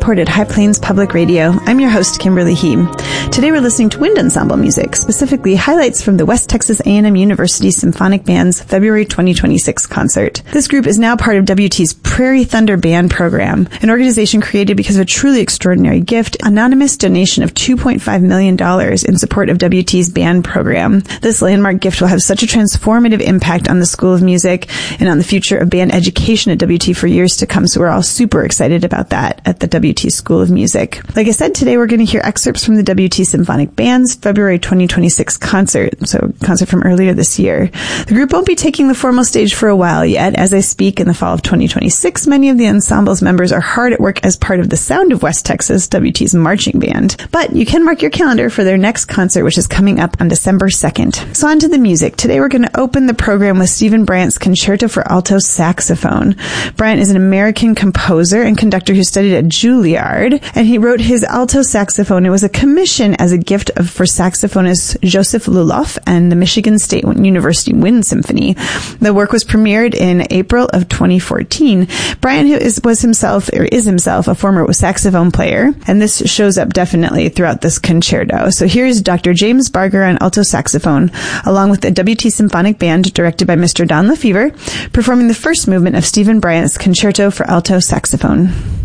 supported High Plains Public Radio. I'm your host, Kimberly Heem. Today we're listening to wind ensemble music, specifically highlights from the West Texas A&M University Symphonic Band's February 2026 concert. This group is now part of WT's Prairie Thunder Band program, an organization created because of a truly extraordinary gift, anonymous donation of $2.5 million in support of WT's band program. This landmark gift will have such a transformative impact on the School of Music and on the future of band education at WT for years to come, so we're all super excited about that at the WT School of Music. Like I said, today we're going to hear excerpts from the WT Symphonic Band's February 2026 concert, so concert from earlier this year. The group won't be taking the formal stage for a while yet. As I speak in the fall of 2026, many of the ensemble's members are hard at work as part of the Sound of West Texas, WT's marching band. But you can mark your calendar for their next concert, which is coming up on December 2nd. So on to the music. Today we're going to open the program with Stephen Bryant's Concerto for Alto Saxophone. Bryant is an American composer and conductor who studied at Juilliard, and he wrote his alto saxophone. It was a commission as a gift for saxophonist Joseph Luloff and the Michigan State University Wind Symphony. The work was premiered in April of 2014. Bryant is himself a former saxophone player, and this shows up definitely throughout this concerto. So here's Dr. James Barger on alto saxophone, along with the WT Symphonic Band directed by Mr. Don Lefevre, performing the first movement of Stephen Bryant's Concerto for Alto Saxophone.